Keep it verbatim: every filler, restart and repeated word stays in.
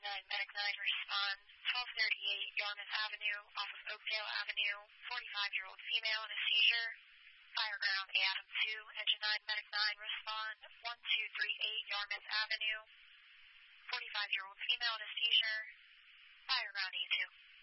nine Medic nine respond, twelve thirty-eight Yarmouth Avenue off of Oakdale Avenue, forty-five-year-old female in a seizure. Fireground A Adam two, Engine nine Medic nine respond, one two three eight Yarmouth Avenue, forty-five-year-old female in a seizure. Fireground E two.